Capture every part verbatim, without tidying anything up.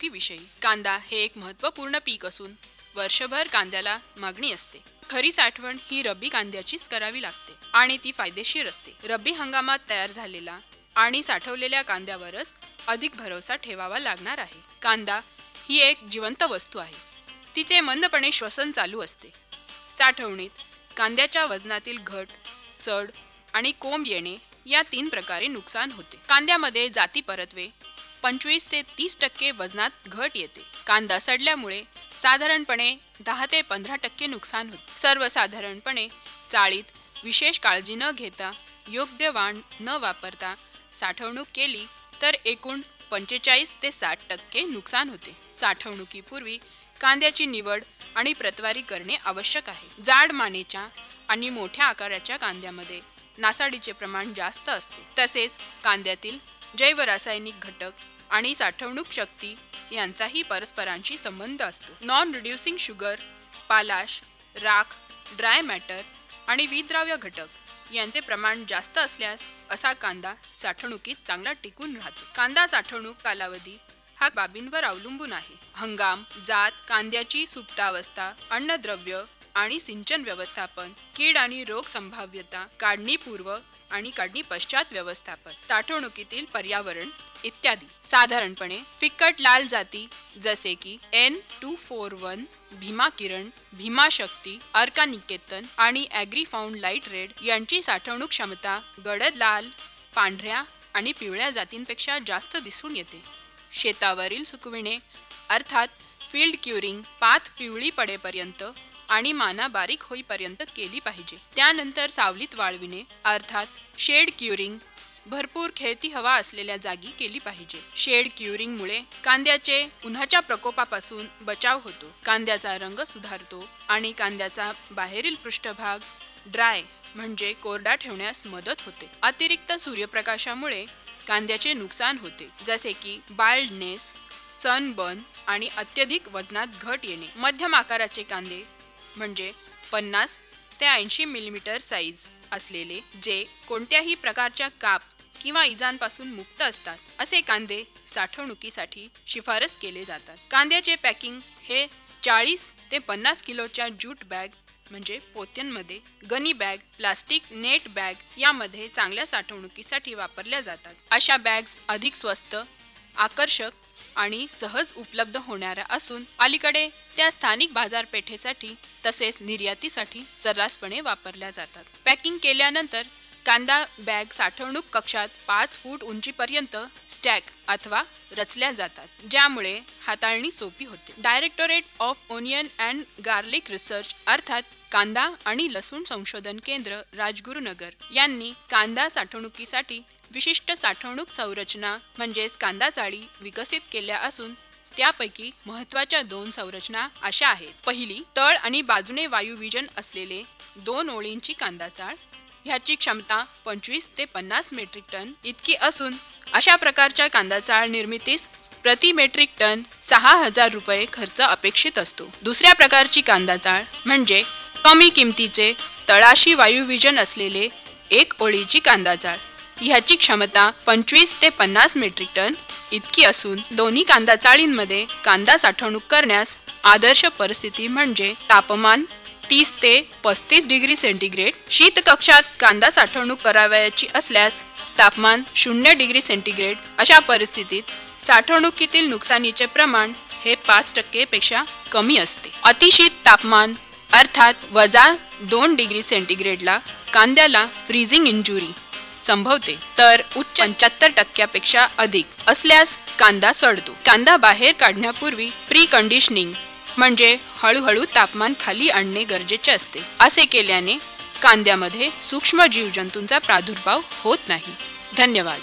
माहितीविषयी. कांदा हे एक महत्त्वपूर्ण पीक असून वर्षभर कांद्याला मागणी असते. खरी साठवण ही रब्बी कांद्याचीच करावी लागते आणि ती फायदेशीर असते. रब्बी हंगामात तयार झालेला आणि साठवलेल्या कांद्यावरच अधिक भरोसा ठेवावा लागणार आहे. कांदा ही एक जिवंत वस्तू आहे. तिचे मंदपणे श्वसन चालू असते. साठवणीत कांद्याच्या वजनातील घट, सड आणि कोंब येणे या तीन प्रकारे नुकसान होते. कांद्यामध्ये जाती परत्वे पंचवीस ते तीस टक्के वजनात घट येते. कांदा सडल्यामुळे साधारणपणे दहा ते पंधरा टक्के नुकसान होते. सर्वसाधारणपणे चाळीत विशेष काळजी न घेता, योग्य वाण न वापरता साठवणूक केली तर एकूण पंचेचाळीस ते साठ टक्के नुकसान होते. साठवणुकीपूर्वी कांद्याची निवड आणि प्रतवारी करणे आवश्यक आहे. जाड मानेच्या आणि मोठ्या आकाराच्या कांद्यामध्ये नासाडीचे प्रमाण जास्त असते. तसेच कांद्यातील जैवरासायनिक घटक आणि साठवणूक शक्ती यांचाही परस्परांशी संबंध असतो. नॉन रिड्युसिंग शुगर, पालाश, राख, ड्राय मॅटर आणि विद्राव्य घटक यांचे प्रमाण जास्त असल्यास असा कांदा साठवणुकीत चांगला टिकून राहतो. कांदा साठवणूक कालावधी हा बाबींवर अवलंबून आहे. हंगाम, जात, कांद्याची सुप्तावस्था, अन्नद्रव्य आणि सिंचन व्यवस्थापन, कीड आणि रोग संभाव्यता, काढणी पूर्व आणि काढणी पश्चात व्यवस्थापन, साठवणुकीतील पर्यावरण इत्यादी. साधारणपणे फिक्कट लाल जाती जसे की N to four one, Bhima किरण, भीमा शक्ती, अर्का निकेतन आणि ॲग्री फाउंड लाईट रेड यांची साठवणूक क्षमता गडद लाल, पांढऱ्या आणि पिवळ्या जातींपेक्षा जास्त दिसून येते. शेतावरील सुकविणे अर्थात फील्ड क्युरिंग पात पिवळी पडेपर्यंत आणि माना बारीक होईपर्यंत केली पाहिजे. त्यानंतर सावलीत वाळविणे अर्थात शेड क्युरिंग भरपूर खेळती हवा असलेल्या जागी केली पाहिजे. शेड क्युरिंगमुळे कांद्याचे उन्हाच्या प्रकोपापासून बचाव होतो. कांद्याचा रंग सुधारतो आणि कांद्याचा बाहेरील पृष्ठभाग ड्राय म्हणजे कोरडा ठेवण्यास मदत होते. अतिरिक्त सूर्यप्रकाशामुळे कांद्याचे नुकसान होते, जसे की बाल्डनेस, सनबर्न आणि अत्यधिक वजनात घट येणे. मध्यम आकाराचे कांदे म्हणजे पन्नास ते ऐंशी मिलीमीटर साईज असलेले, जे कोणत्याही प्रकारच्या काप किंवा इजांपासून मुक्त असतात, असे कांदे साठवणुकीसाठी शिफारस केले जातात. कांद्याचे पॅकिंग हे चाळीस ते पन्नास किलोच्या ज्यूट बॅग म्हणजे पोत्यांमध्ये, Ghani bag, plastic net bag यामध्ये चांगल्या साठवणुकीसाठी वापरल्या जातात. अशा बॅग्स अधिक स्वस्त, आकर्षक आणि सहज उपलब्ध होणाऱ्या असून अलीकडे त्या स्थानिक बाजारपेठेसाठी तसेच निर्यातीसाठी सर्रासपणे वापरल्या जातात. पॅकिंग केल्यानंतर कांदा बॅग साठवणूक कक्षात पाच फूट उंचीपर्यंत स्टॅक अथवा रचल्या जातात, ज्यामुळे हाताळणी सोपी होते. Directorate of onion and garlic research अर्थात कांदा आणि लसूण संशोधन केंद्र, राजगुरुनगर यांनी कांदा साठवणुकीसाठी विशिष्ट साठवणूक संरचना म्हणजेच कांदा चाळी विकसित केल्या असून त्यापैकी महत्त्वाच्या दोन संरचना अशा आहेत. पहिली, तळ आणि बाजूने वायुविजन असलेले दोन ओळींची कांदा चाळ. ह्याची क्षमता पंचवीस ते पन्नास मेट्रिक टन इतकी असून अशा प्रकारच्या कांदा चाळ निर्मितीस प्रति मेट्रिक टन सहा हजार रुपये खर्च अपेक्षित असतो. दुसऱ्या प्रकारची कांदा चाळ म्हणजे कमी किमतीचे तळाशी वायुविजन असलेले एक ओळीची कांदा चाळ. ह्याची क्षमता पंचवीस ते पन्नास मेट्रिक टन इतकी असून दोन्ही कांदा चाळींमध्ये कांदा साठवणूक करण्यास आदर्श परिस्थिती म्हणजे तापमान तीस ते पस्तीस डिग्री सेंटीग्रेड. शीत कक्षात कांदा साठवणूक करावयाची असल्यास तापमान शून्य डिग्री सेंटीग्रेड. अशा परिस्थितीत साठवणुकीतील नुकसानीचे प्रमाण हे पाच टक्के पेक्षा कमी असते. अतिशीत तापमान अर्थात वजा दोन डिग्री सेंटीग्रेडला कांद्याला फ्रीजिंग इंजुरी संभवते, तर उच्च पंच्याहत्तर टक्क्यापेक्षा अधिक असल्यास कांदा सडतो. कांदा बाहेर काढण्यापूर्वी प्री कंडिशनिंग म्हणजे हळूहळू तापमान खाली आणणे गरजेचे असते. असे केल्याने कांद्यामध्ये सूक्ष्म जीवजंतूंचा प्रादुर्भाव होत नाही. धन्यवाद.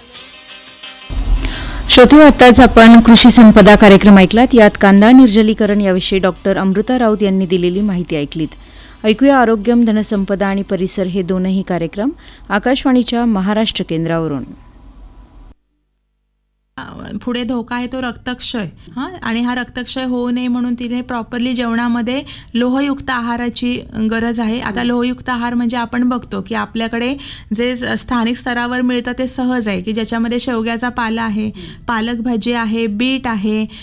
श्रोते, आताच आपण कृषी संपदा कार्यक्रम ऐकलात. यात कांदा निर्जलीकरण याविषयी डॉक्टर अमृता राऊत यांनी दिलेली माहिती ऐकलीत. ऐकूया आरोग्यम, धनसंपदा आणि परिसर हे दोनही कार्यक्रम आकाशवाणीच्या महाराष्ट्र केंद्रावरून. पुढे धोका आहे तो रक्तक्षय. हां, आणि हा रक्तक्षय होऊ नये म्हणून तिथे प्रॉपरली जेवणामध्ये लोहयुक्त आहाराची गरज आहे. आता लोहयुक्त आहार म्हणजे आपण बघतो की आपल्याकडे जे स्थानिक स्तरावर मिळतं ते सहज आहे, की ज्याच्यामध्ये शेवग्याचा पाला आहे, पालक भाजी आहे, बीट आहे,